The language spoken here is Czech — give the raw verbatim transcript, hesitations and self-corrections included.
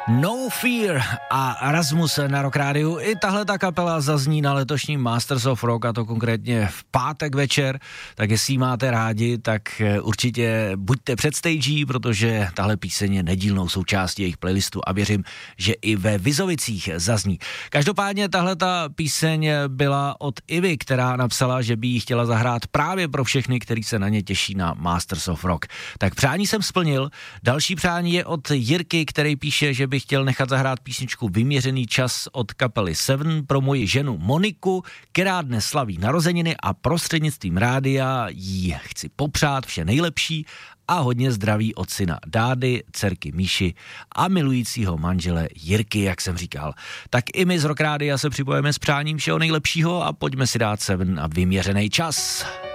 No Fear a Erasmus na Rock Rádiu. I tahle ta kapela zazní na letošním Masters of Rock, a to konkrétně v pátek večer, tak jestli ji máte rádi, tak určitě buďte před stagí, protože tahle píseň je nedílnou součástí jejich playlistu a věřím, že i ve Vizovicích zazní. Každopádně tahle ta píseň byla od Ivy, která napsala, že by ji chtěla zahrát právě pro všechny, kteří se na ně těší na Masters of Rock. Tak přání jsem splnil. Další přání je od Jirky, který píše, že by chtěl nechat zahrát písničku Vyměřený čas od kapely Seven pro moji ženu Moniku, která dnes slaví narozeniny a prostřednictvím rádia jí chci popřát vše nejlepší a hodně zdraví od syna Dády, dcerky Míši a milujícího manžele Jirky, jak jsem říkal. Tak i my z Rock Rádia se připojeme s přáním všeho nejlepšího a pojďme si dát Seven a Vyměřený čas.